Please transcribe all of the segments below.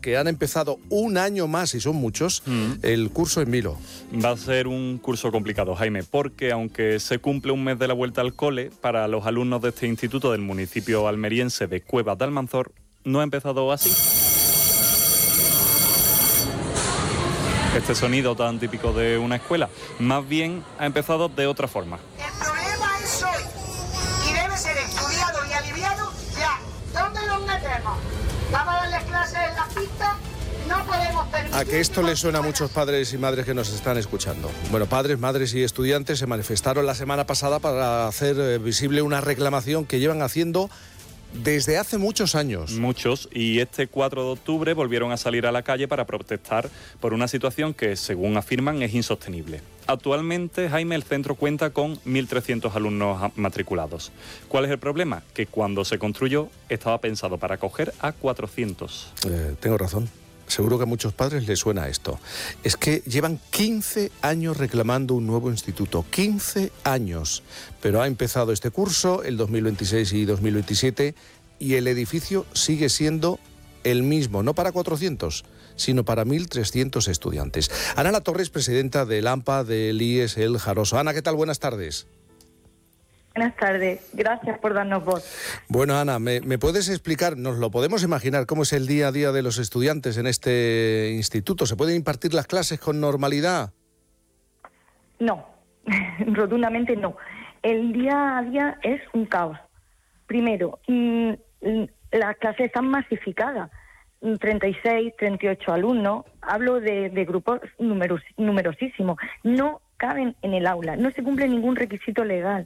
que han empezado un año más, y son muchos, el curso en Milo. Va a ser un curso complicado, Jaime, porque aunque se cumple un mes de la vuelta al cole, para los alumnos de este instituto del municipio almeriense de Cuevas de Almanzor, no ha empezado así. Este sonido tan típico de una escuela, más bien ha empezado de otra forma. El problema es hoy y debe ser estudiado y aliviado ya. ¿Dónde nos metemos? ¿Vamos a darles clases en las pistas? No podemos permitir... A que esto le suena a muchos padres y madres que nos están escuchando. Bueno, padres, madres y estudiantes se manifestaron la semana pasada para hacer visible una reclamación que llevan haciendo desde hace muchos años. Muchos, y este 4 de octubre volvieron a salir a la calle para protestar por una situación que, según afirman, es insostenible. Actualmente, Jaime, el centro cuenta con 1.300 alumnos matriculados. ¿Cuál es el problema? Que cuando se construyó estaba pensado para acoger a 400. Tengo razón. Seguro que a muchos padres les suena esto. Es que llevan 15 años reclamando un nuevo instituto. 15 años. Pero ha empezado este curso, el 2026 y 2027, y el edificio sigue siendo el mismo, no para 400, sino para 1.300 estudiantes. Ana La Torre es presidenta del AMPA del IES El Jaroso. Ana, ¿qué tal? Buenas tardes. Buenas tardes, gracias por darnos voz. Bueno, Ana, ¿me puedes explicar, nos lo podemos imaginar, cómo es el día a día de los estudiantes en este instituto? ¿Se pueden impartir las clases con normalidad? No, rotundamente no. El día a día es un caos. Primero, las clases están masificadas. 36, 38 alumnos, hablo de grupos numerosísimos. No caben en el aula, no se cumple ningún requisito legal.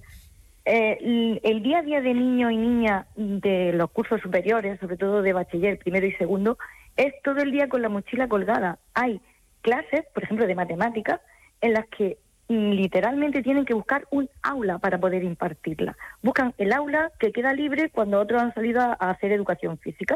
El día a día de niños y niñas de los cursos superiores, sobre todo de bachiller, primero y segundo, es todo el día con la mochila colgada. Hay clases, por ejemplo, de matemáticas, en las que literalmente tienen que buscar un aula para poder impartirla. Buscan el aula que queda libre cuando otros han salido a hacer educación física.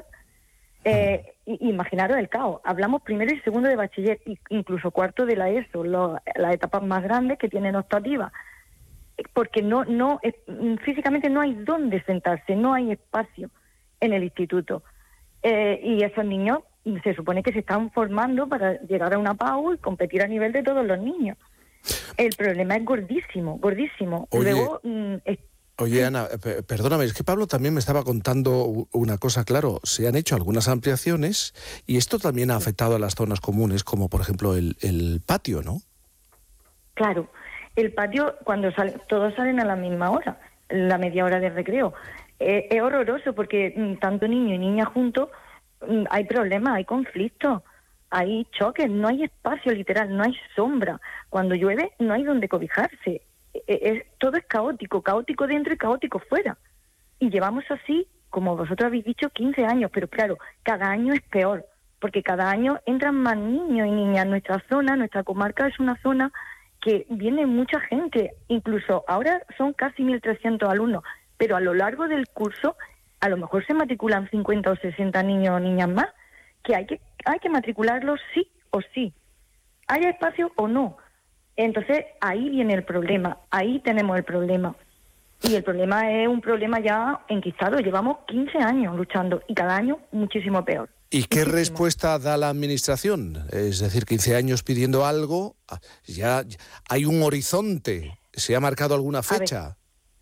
Imaginaros el caos. Hablamos primero y segundo de bachiller, incluso cuarto de la ESO, las etapas más grandes que tienen optativa. Porque físicamente no hay dónde sentarse, no hay espacio en el instituto. Y esos niños se supone que se están formando para llegar a una PAU y competir a nivel de todos los niños. El problema es gordísimo, gordísimo. Oye, Luego, Oye, Ana, perdóname, es que Pablo también me estaba contando una cosa. Claro, se han hecho algunas ampliaciones y esto también ha afectado a las zonas comunes, como por ejemplo el patio, ¿no? Claro. El patio, cuando todos salen a la misma hora, la media hora de recreo. Es horroroso porque tanto niño y niña juntos hay problemas, hay conflictos, hay choques, no hay espacio literal, no hay sombra. Cuando llueve no hay donde cobijarse. Todo es caótico, caótico dentro y caótico fuera. Y llevamos así, como vosotros habéis dicho, 15 años, pero claro, cada año es peor, porque cada año entran más niños y niñas. Nuestra zona, nuestra comarca es una zona que viene mucha gente, incluso ahora son casi 1.300 alumnos, pero a lo largo del curso a lo mejor se matriculan 50 o 60 niños o niñas más, que hay que matricularlos sí o sí, haya espacio o no. Entonces ahí viene el problema, ahí tenemos el problema. Y el problema es un problema ya enquistado, llevamos 15 años luchando y cada año muchísimo peor. ¿Y qué respuesta da la Administración? Es decir, 15 años pidiendo algo, ya hay un horizonte, ¿se ha marcado alguna fecha?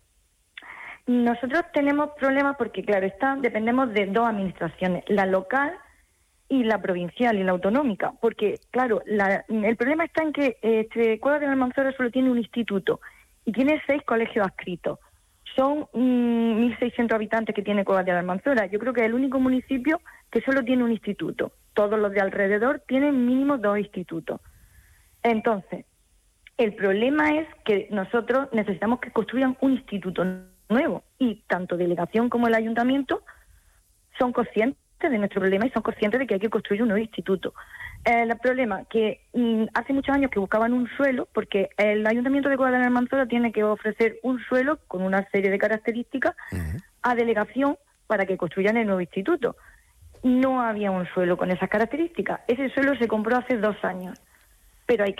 Nosotros tenemos problemas porque, claro, dependemos de dos administraciones, la local y la provincial y la autonómica, porque, claro, el problema está en que Cuevas de Almanzora solo tiene un instituto y tiene 6 colegios adscritos. Son 1.600 habitantes que tiene Cuevas de Almanzora. Yo creo que es el único municipio que solo tiene un instituto. Todos los de alrededor tienen mínimo 2 institutos. Entonces, el problema es que nosotros necesitamos que construyan un instituto nuevo y tanto delegación como el ayuntamiento son conscientes de nuestro problema y son conscientes de que hay que construir un nuevo instituto. El problema que hace muchos años que buscaban un suelo, porque el Ayuntamiento de Cuevas de Almanzora tiene que ofrecer un suelo con una serie de características a delegación para que construyan el nuevo instituto. No había un suelo con esas características. Ese suelo se compró hace 2 años, pero hay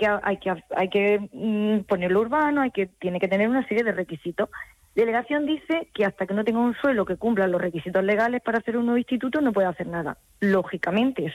que ponerlo urbano, tiene que tener una serie de requisitos. Delegación dice que hasta que no tenga un suelo que cumpla los requisitos legales para hacer un nuevo instituto no puede hacer nada. Lógicamente,